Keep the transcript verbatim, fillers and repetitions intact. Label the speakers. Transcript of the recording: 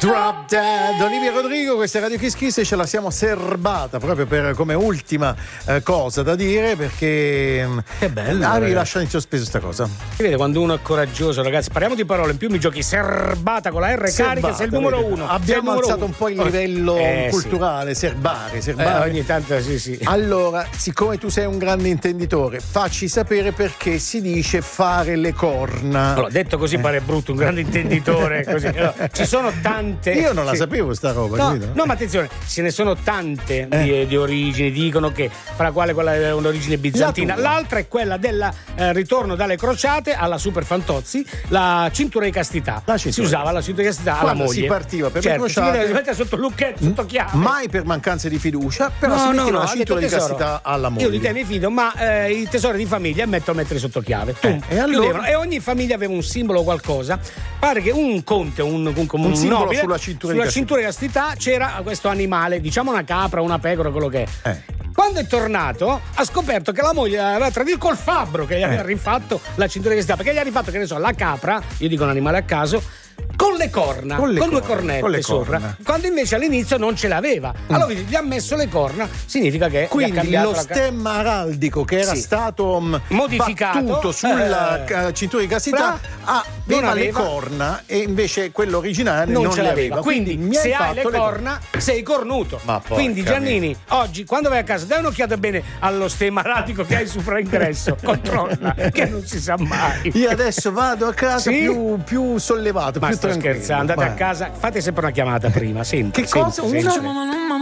Speaker 1: Drop Dead, Olivia Rodrigo, questa è Radio Kiss Kiss e ce la siamo serbata proprio per come ultima eh, cosa da dire, perché
Speaker 2: che bello,
Speaker 1: ah,
Speaker 2: ragazzi.
Speaker 1: lascia in sospeso sta cosa.
Speaker 2: Si vede quando uno è coraggioso, ragazzi. Parliamo di parole, in più mi giochi serbata con la R
Speaker 1: Serbata,
Speaker 2: carica, sei il numero
Speaker 1: vedi.
Speaker 2: uno.
Speaker 1: Abbiamo
Speaker 2: numero
Speaker 1: alzato
Speaker 2: uno.
Speaker 1: un po' il livello
Speaker 2: eh,
Speaker 1: culturale,
Speaker 2: sì.
Speaker 1: serbare,
Speaker 2: Eh,
Speaker 1: serbare.
Speaker 2: ogni tanto sì, sì.
Speaker 1: Allora, siccome tu sei un grande intenditore, facci sapere perché si dice fare le corna.
Speaker 2: Allora, detto così pare brutto, un grande intenditore. Così. Allora, ci sono tante.
Speaker 1: Io non la
Speaker 2: sì.
Speaker 1: sapevo sta roba,
Speaker 2: No,
Speaker 1: capito?
Speaker 2: no, ma attenzione, ce ne sono tante
Speaker 1: Eh.
Speaker 2: di, di origini. Dicono che fra quale quella è un'origine bizantina,
Speaker 1: La tua.
Speaker 2: l'altra è quella del eh, ritorno dalle crociate alla Super Fantozzi, la cintura di castità.
Speaker 1: La
Speaker 2: si
Speaker 1: cintura.
Speaker 2: usava la cintura di castità alla
Speaker 1: Quando
Speaker 2: moglie.
Speaker 1: si partiva per
Speaker 2: certo,
Speaker 1: le crociate,
Speaker 2: si metteva- si metteva sotto lucchetto, sotto chiave.
Speaker 1: mai per mancanza di fiducia, però
Speaker 2: No,
Speaker 1: si
Speaker 2: no,
Speaker 1: metteva
Speaker 2: no,
Speaker 1: la
Speaker 2: ha
Speaker 1: cintura di
Speaker 2: detto tesoro.
Speaker 1: castità alla moglie.
Speaker 2: Io di te mi fido, ma eh, i tesori di famiglia metto a mettere sotto chiave. Tu,
Speaker 1: Eh, e allora?
Speaker 2: chiudevano. E ogni famiglia aveva un simbolo o qualcosa. Pare che un conte, un, un, un,
Speaker 1: Un simbolo
Speaker 2: nobile,
Speaker 1: sulla cintura di
Speaker 2: sulla
Speaker 1: castità.
Speaker 2: cintura di castità c'era questo animale, diciamo una capra, una pecora, quello che è.
Speaker 1: Eh.
Speaker 2: Quando è tornato ha scoperto che la moglie aveva tradito col fabbro, che gli aveva
Speaker 1: Eh.
Speaker 2: rifatto la cintura di castità, perché gli ha rifatto, che ne so, la capra, io dico un animale a caso, con le corna,
Speaker 1: Con
Speaker 2: con,
Speaker 1: le
Speaker 2: due
Speaker 1: corna,
Speaker 2: cornette
Speaker 1: con le
Speaker 2: sopra,
Speaker 1: corna.
Speaker 2: quando invece all'inizio non ce l'aveva. Allora gli ha messo le corna, significa che gli ha
Speaker 1: Quindi
Speaker 2: cambiato
Speaker 1: lo
Speaker 2: la ca-
Speaker 1: stemma araldico che era
Speaker 2: Sì.
Speaker 1: stato mh,
Speaker 2: Modificato,
Speaker 1: battuto sulla
Speaker 2: eh,
Speaker 1: ca- cintura di castità
Speaker 2: fra-
Speaker 1: aveva le
Speaker 2: aveva-
Speaker 1: corna e invece quello originale
Speaker 2: non,
Speaker 1: non,
Speaker 2: ce
Speaker 1: le
Speaker 2: l'aveva.
Speaker 1: aveva.
Speaker 2: Quindi,
Speaker 1: mi hai
Speaker 2: se hai
Speaker 1: fatto
Speaker 2: le corna, sei cornuto.
Speaker 1: Ma porca
Speaker 2: Quindi, Giannini, oggi quando vai a casa, dai un'occhiata bene allo stemma araldico che hai sopra ingresso. Controlla, che non si sa mai.
Speaker 1: Io adesso vado a casa
Speaker 2: Sì?
Speaker 1: più, più sollevato,
Speaker 2: Ma
Speaker 1: più
Speaker 2: sto
Speaker 1: tranquillo.
Speaker 2: scherzando, andate
Speaker 1: Ma-
Speaker 2: a casa, fate sempre una chiamata prima, sempre.
Speaker 1: Che cosa?
Speaker 2: sempre,
Speaker 1: Una?
Speaker 2: sempre.